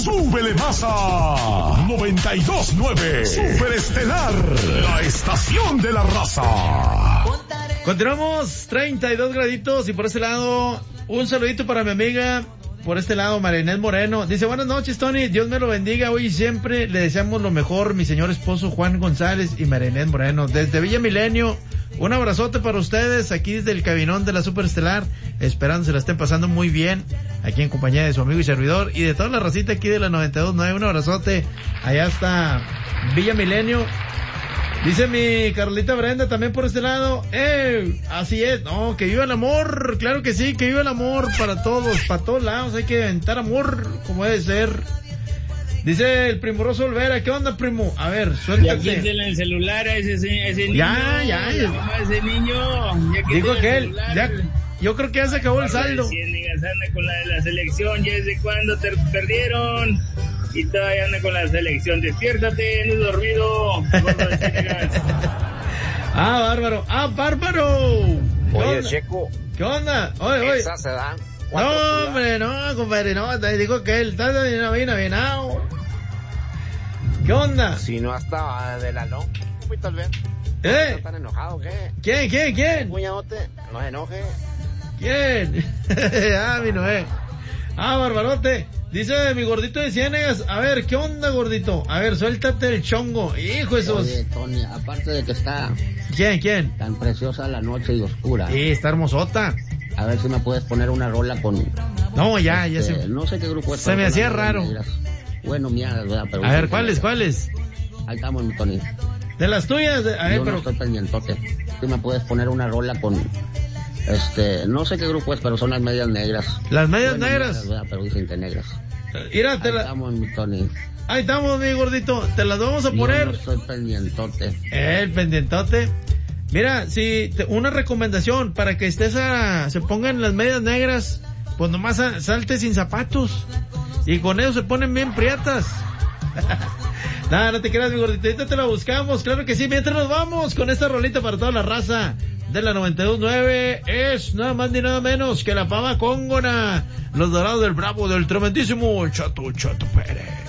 Súbele más a 92.9 Superestelar, la estación de la raza. Continuamos, 32 graditos y por este lado, un saludito para mi amiga, por este lado, Marinés Moreno. Dice, buenas noches, Tony, Dios me lo bendiga hoy y siempre. Le deseamos lo mejor, mi señor esposo Juan González y Marinés Moreno. Desde Villa Milenio, un abrazote para ustedes, aquí desde el cabinón de la Superestelar, esperando se la estén pasando muy bien, aquí en compañía de su amigo y servidor, y de toda la racita aquí de la 92.9, un abrazote, allá está Villa Milenio. Dice mi Carlita Brenda también por este lado, así es, no, que viva el amor, claro que sí, que viva el amor para todos, para todos lados, hay que aventar amor como debe ser. Dice el Primoroso Olvera, ¿qué onda, primo? A ver, suéltate. Ya quítale el celular a ese niño. Ya. Ese niño. Digo que él, ya, yo creo que ya se acabó el saldo. Anda con la de la selección, ya desde cuando te perdieron. Y todavía anda con la selección. Despiértate, no es dormido. Bárbaro. Oye, Checo. ¿Qué onda? Oye. Esas se dan. No, hombre, no, compadre, no, te digo que él está bien avinado. ¿Qué onda? Si no hasta de la no, tal vez. ¿Están enojados qué? ¿Quién? Cuñadote, no se enoje. ¿Quién? Mi Noé. Barbarote. Dice mi gordito de Ciénegas, a ver, ¿qué onda, gordito? A ver, suéltate el chongo, hijo de esos. Oye, Tony, aparte de que está... ¿Quién? Tan preciosa la noche y oscura. Sí, está hermosota. A ver si me puedes poner una rola con... No, ya se... No sé qué grupo es. Se me hacía raro. Bueno, mía, ¿verdad? Pero a ver, ¿cuáles? Ahí estamos, mi Tony. De las tuyas, a ver, yo no estoy pendientote. Si me puedes poner una rola con... no sé qué grupo es, pero son las Medias Negras. Las Medias Negras. ¿Verdad? Pero dicen que negras. Mira, ahí estamos, mi Tony. Ahí estamos, mi gordito. Te las vamos a poner. Yo no estoy pendientote. El pendientote. Mira, una recomendación para que se pongan las Medias Negras, pues nomás salte sin zapatos. Y con eso se ponen bien prietas. Nada, no te creas, mi gordito. Ahorita te la buscamos, claro que sí. Mientras nos vamos con esta rolita para toda la raza de la 92.9, es nada más ni nada menos que la Fama Cóngona, los Dorados del Bravo, del tremendísimo Chato Pérez.